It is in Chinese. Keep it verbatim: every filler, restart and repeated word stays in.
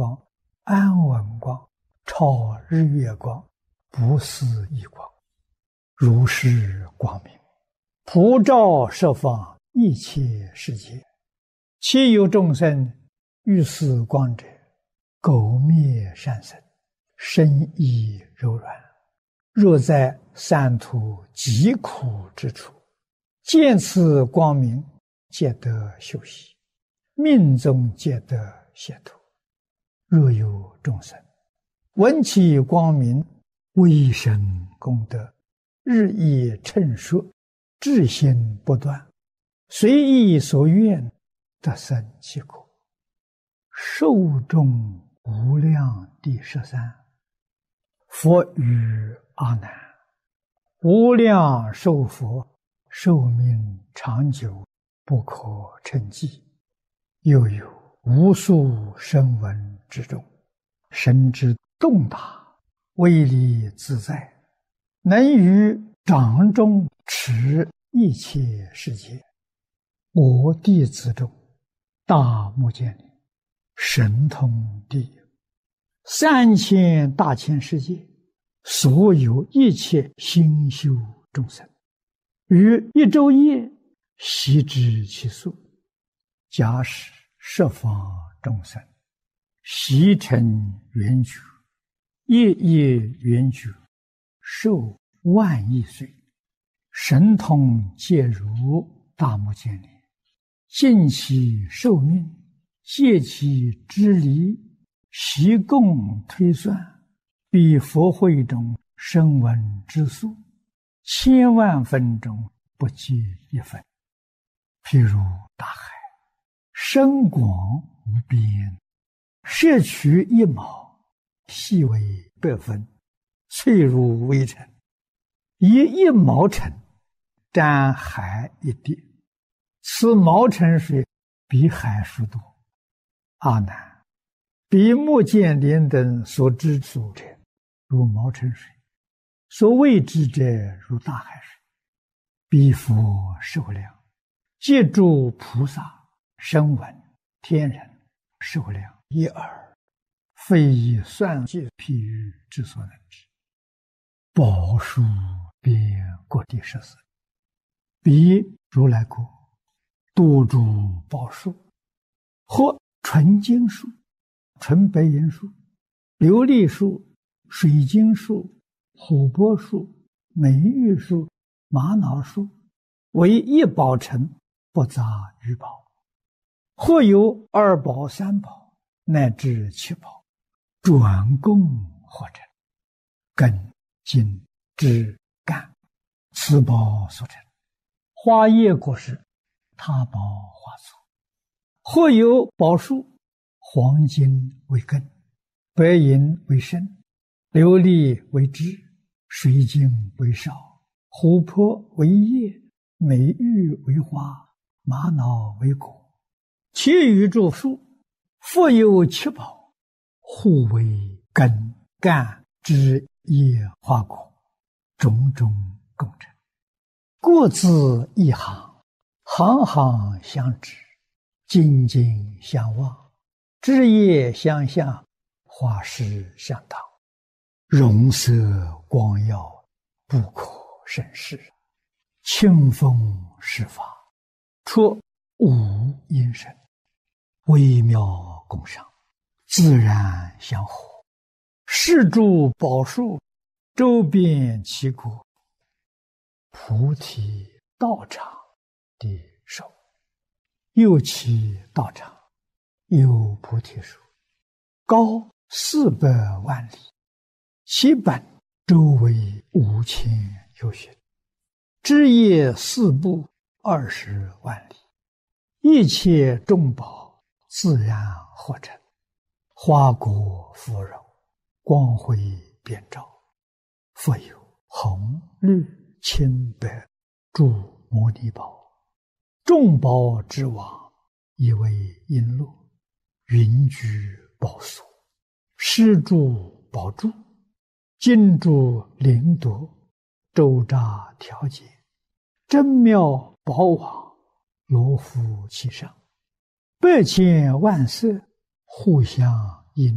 光、安稳光、超日月光、不思议光，如是光明，普照十方一切世界。其有众生遇此光者，苟灭善生，身意柔软。若在三途极苦之处，见此光明，皆得休息，命中皆得解脱。若有众生闻其光明，微生功德，日益称说，至心不断，随意所愿，得生其果。寿终无量第十三。佛语阿难：无量寿佛，寿命长久，不可称计。又有无数声闻之中，神之动大，威力自在，能于掌中持一切世界。我弟子中，大目犍连神通第一，三千大千世界所有一切心修众生，于一昼夜悉知其数。假使十方众生悉成圆觉，夜夜圆觉，寿万亿岁，神通皆如大目犍连，尽其寿命，借其之离，悉共推算，比佛会中声闻之数，千万分中不及一分。譬如大海，深广无边，摄取一毛，细为百分，脆如微尘，以一毛尘沾海一滴，此毛尘水比海数多。阿难，比目犍连等所知数者，如毛尘水；所谓之者，如大海水。彼佛寿量，皆诸菩萨、声闻、天人寿量一耳，非以算计譬喻之所能知。宝树遍各地十四，彼如来国多诸宝树，或纯金树、纯白银树、琉璃树、水晶树、琥珀树、美玉树、玛瑙树，为一宝城，不杂于宝。或有二宝、三宝，乃至七宝，转供或成，根、茎、枝、干，此宝所成。花叶果实，他宝花簇。或有宝树，黄金为根，白银为身，琉璃为枝，水晶为梢，琥珀为叶，美玉为花，玛瑙为果。其余诸树，复有七宝，互为根、干、枝、叶、花果，种种共成，各自一行，行行相知，紧紧相望，枝叶相向，花实相当，容色光耀，不可胜视。清风施法，出无因声，微妙共赏，自然相合。是诸宝树，周遍其国。菩提道场的手，右其道场有菩提树，高四百万里，其本周围五千由旬，枝叶四部二十万里，一切众宝自然合成，花果芙蓉，光辉遍照。复有红、绿、青、白诸摩尼宝，众宝之王，以为璎珞，云居宝所，施诸宝柱，金珠灵夺，周匝调节，真妙宝网，罗敷其上，百千万色互相